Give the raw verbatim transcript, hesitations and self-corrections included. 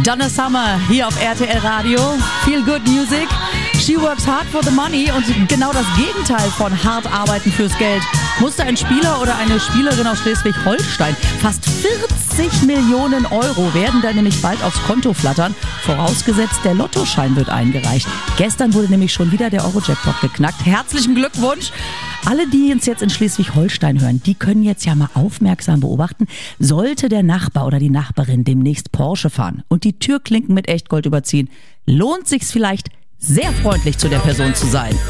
Donna Summer hier auf R T L Radio. Feel Good Music. She works hard for the money und genau das Gegenteil von hart arbeiten fürs Geld musste ein Spieler oder eine Spielerin aus Schleswig-Holstein. Fast vierzig Millionen Euro werden da nämlich bald aufs Konto flattern, vorausgesetzt der Lottoschein wird eingereicht. Gestern wurde nämlich schon wieder der Euro-Jackpot geknackt. Herzlichen Glückwunsch! Alle, die uns jetzt in Schleswig-Holstein hören, die können jetzt ja mal aufmerksam beobachten, sollte der Nachbar oder die Nachbarin demnächst Porsche fahren und die Türklinken mit Echtgold überziehen, lohnt sich's vielleicht, sehr freundlich zu der Person zu sein.